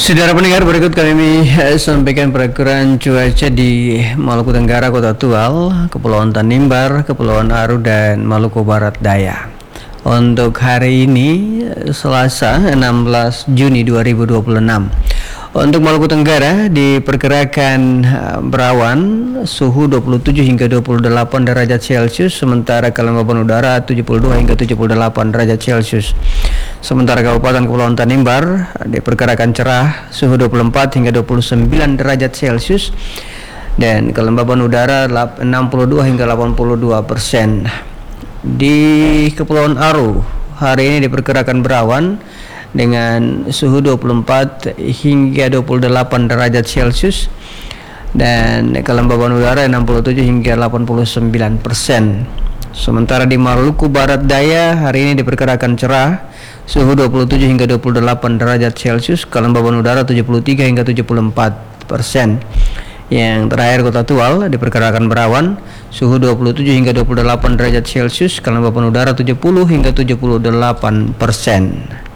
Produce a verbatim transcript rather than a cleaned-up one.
Saudara pendengar, berikut kami eh, sampaikan perakiraan cuaca di Maluku Tenggara, Kota Tual, Kepulauan Tanimbar, Kepulauan Aru, dan Maluku Barat Daya. Untuk hari ini, Selasa enam belas Juni dua ribu dua puluh enam. Untuk Maluku Tenggara diperkirakan uh, berawan, suhu dua puluh tujuh hingga dua puluh delapan derajat Celcius, sementara kelembaban udara tujuh puluh dua hingga tujuh puluh delapan derajat Celcius. Sementara Kabupaten Kepulauan Tanimbar diperkirakan cerah, suhu dua puluh empat hingga dua puluh sembilan derajat Celcius, dan kelembaban udara enam puluh dua hingga delapan puluh dua persen. Di Kepulauan Aru, hari ini diperkirakan berawan dengan suhu dua puluh empat hingga dua puluh delapan derajat Celcius, dan kelembaban udara enam puluh tujuh hingga delapan puluh sembilan persen. Sementara di Maluku Barat Daya, hari ini diperkirakan cerah, suhu dua puluh tujuh hingga dua puluh delapan derajat Celcius, kelembaban udara tujuh puluh tiga hingga tujuh puluh empat persen. Yang terakhir, Kota Tual diperkirakan berawan, suhu dua puluh tujuh hingga dua puluh delapan derajat Celcius, kelembaban udara tujuh puluh hingga tujuh puluh delapan persen.